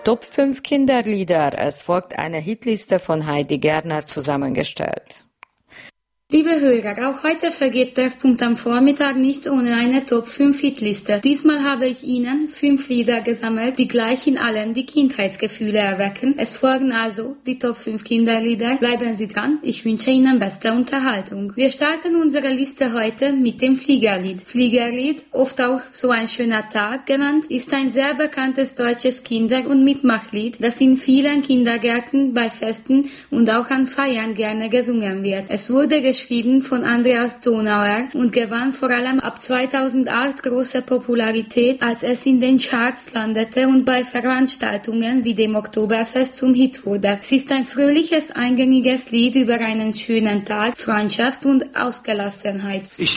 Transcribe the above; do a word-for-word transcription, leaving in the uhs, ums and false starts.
Top fünf Kinderlieder. Es folgt eine Hitliste von Heidi Gerner zusammengestellt. Liebe Hörer, auch heute vergeht Treffpunkt am Vormittag nicht ohne eine Top fünf Hitliste. Diesmal habe ich Ihnen fünf Lieder gesammelt, die gleich in allen die Kindheitsgefühle erwecken. Es folgen also die Top fünf Kinderlieder. Bleiben Sie dran, ich wünsche Ihnen beste Unterhaltung. Wir starten unsere Liste heute mit dem Fliegerlied. Fliegerlied, oft auch So ein schöner Tag genannt, ist ein sehr bekanntes deutsches Kinder- und Mitmachlied, das in vielen Kindergärten, bei Festen und auch an Feiern gerne gesungen wird. Es wurde geschrieben von Andreas Donauer und gewann vor allem ab zweitausendacht große Popularität, als es in den Charts landete und bei Veranstaltungen wie dem Oktoberfest zum Hit wurde. Es ist ein fröhliches, eingängiges Lied über einen schönen Tag, Freundschaft und Ausgelassenheit. Ich